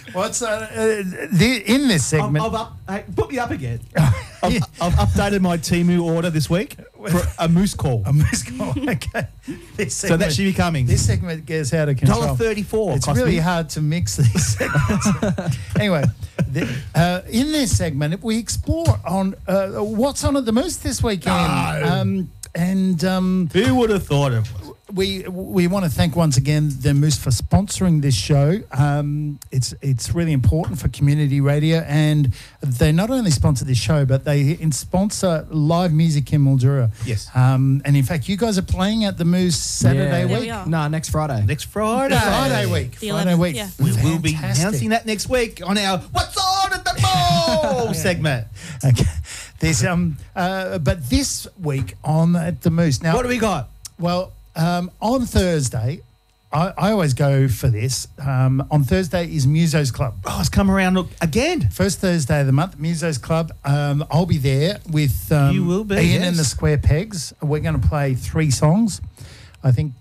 What's in this segment? Hey, put me up again. I've updated my Temu order this week for a moose call. A moose call. Okay. So that should be coming. This segment gets out of control. $1.34. It's really hard to mix these segments. Anyway, in this segment, we explore on what's on at the Moose this weekend. Who would have thought of it? We want to thank once again the Moose for sponsoring this show. It's really important for community radio, and they not only sponsor this show, but they sponsor live music in Mildura. Yes. And in fact, you guys are playing at the Moose Saturday Yeah, week. we are. No, next Friday. Next Friday. Friday week. The Friday 11th, week. yeah. We will be Fantastic. announcing that next week on our What's On at the Mall segment. Okay. There's but this week on at the Moose. Now, What do we got? Well, on Thursday, I always go for this. On Thursday is Muso's Club. Oh, it's come around again. First Thursday of the month, Muso's Club. I'll be there with You will be, Ian yes. and the Square Pegs. We're going to play 3 songs. I think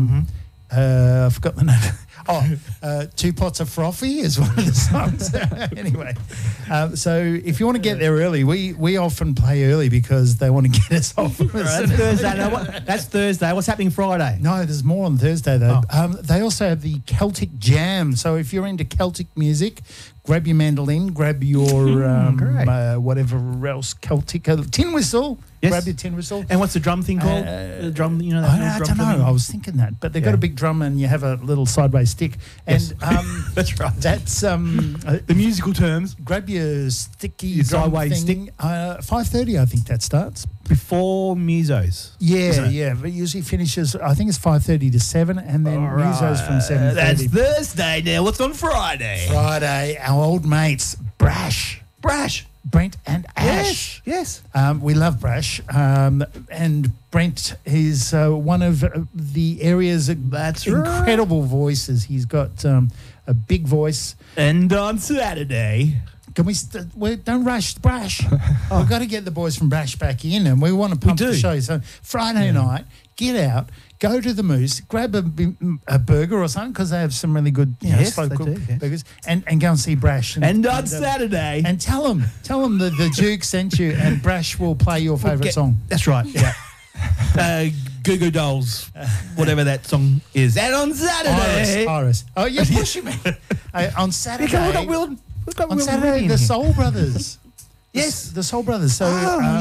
I forgot the name. 2 Pots of Frothy is one of the songs. Anyway, so if you want to get there early, we often play early because they want to get us off. That's Thursday. That's Thursday. What's happening Friday? No, there's more on Thursday though. They also have the Celtic Jam. So if you're into Celtic music, grab your mandolin, grab your whatever else Celtic tin whistle. Yes. Grab your tin whistle. And what's the drum thing called? The drum, you know, that I little don't drum know. thing? I was thinking that, but they've got a big drum and you have a little sideways stick. Yes. And That's right. that's The musical terms. grab your sticky Your drum sideways thing. 5:30, I think that starts. Before Musos. Yeah. But usually finishes. I think it's 5:30 to 7, and then Musos from 7:30. That's Thursday now. What's on Friday? Friday. Our old mates Brash, Brent and Ash. Yes. We love Brash, and Brent is one of the area's incredible voices. He's got a big voice. And on Saturday. Can we don't rush Brash. We've got to get the boys from Brash back in, and we want to pump the show. So Friday night, get out, go to the Moose, grab a burger or something because they have some really good, slow cooked burgers, and go and see Brash. And on Saturday. And tell them the Duke sent you, and Brash will play your favourite song. That's right. Yeah. Goo Goo Dolls, whatever that song is. And on Saturday. Iris. Oh, you're pushing me. On Saturday. We've got On Will Saturday, Reddy in the here. Soul Brothers. Yes. The Soul Brothers. So,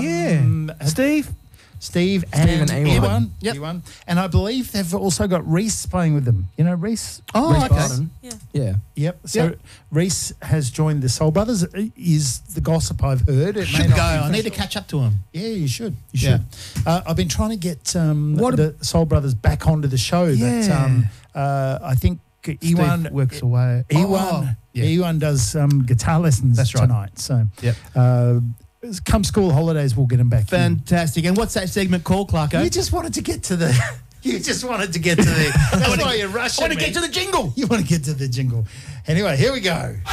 Steve and Ewan. Ewan. And I believe they've also got Reese playing with them. You know Reese? Oh, Reese okay. Barton. Yeah. Yep. So Reese has joined the Soul Brothers. Is the gossip I've heard. It may Should not go. be I need to official. catch up to him. Yeah, you should. You Yeah. should. I've been trying to get the Soul Brothers back onto the show. But I think Ewan works away. Ewan does guitar lessons tonight. So come school holidays, we'll get him back. Fantastic. And what's that segment called, Clarko? You just wanted to get to the. That's why you're rushing. I want to get to the jingle. You want to get to the jingle. Anyway, here we go.